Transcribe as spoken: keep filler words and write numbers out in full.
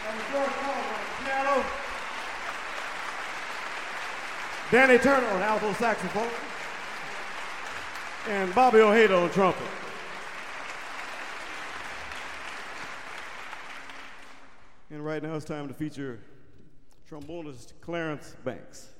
Piano. Danny Turner on alto saxophone. And Bobby Ojeda on trumpet. And right now it's time to feature trombonist Clarence Banks.